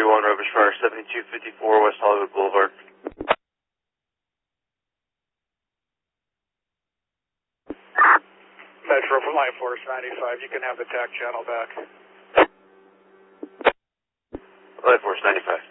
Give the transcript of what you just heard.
41, Rubbish Fire, 7254 West Hollywood Boulevard. Metro from Light Force 95, you can have the TAC channel back. Light Force 95.